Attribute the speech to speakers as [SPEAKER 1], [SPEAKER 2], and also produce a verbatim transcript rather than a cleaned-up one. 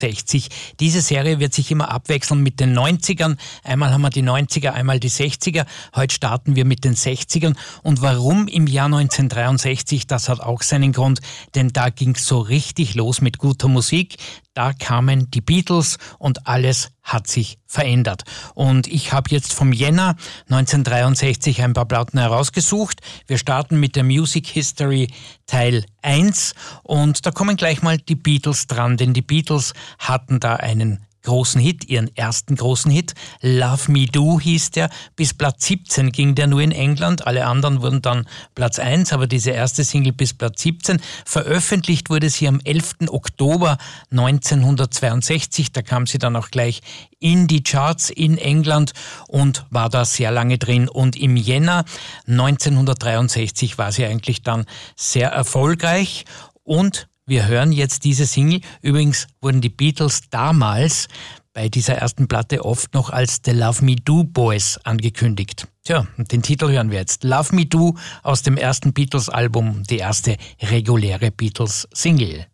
[SPEAKER 1] sechzig. Diese Serie wird sich immer abwechseln mit den neunzigern. Einmal haben wir die neunziger, einmal die sechziger. Heute starten wir mit den sechzigern. Und warum im Jahr neunzehnhundertdreiundsechzig? Das hat auch seinen Grund, denn da ging es so richtig los mit guter Musik. Da kamen die Beatles und alles hat sich verändert. Und ich habe jetzt vom Jänner neunzehnhundertdreiundsechzig ein paar Platten herausgesucht. Wir starten mit der Music History Teil eins und da kommen gleich mal die Beatles dran, denn die Beatles hatten da einen großen Hit, ihren ersten großen Hit. Love Me Do hieß der. Bis Platz siebzehn ging der nur in England. Alle anderen wurden dann Platz eins, aber diese erste Single bis Platz siebzehn. Veröffentlicht wurde sie am elften Oktober neunzehnhundertzweiundsechzig. Da kam sie dann auch gleich in die Charts in England und war da sehr lange drin. Und im Jänner neunzehnhundertdreiundsechzig war sie eigentlich dann sehr erfolgreich und wir hören jetzt diese Single. Übrigens wurden die Beatles damals bei dieser ersten Platte oft noch als The Love Me Do Boys angekündigt. Tja, den Titel hören wir jetzt. Love Me Do aus dem ersten Beatles-Album, die erste reguläre Beatles-Single.